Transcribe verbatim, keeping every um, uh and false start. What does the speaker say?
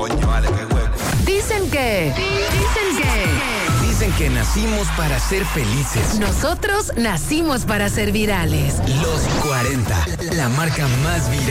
Coño, vale, qué hueco. Dicen que... Dicen que... Dicen que nacimos para ser felices. Nosotros nacimos para ser virales. Los cuarenta, la marca más viral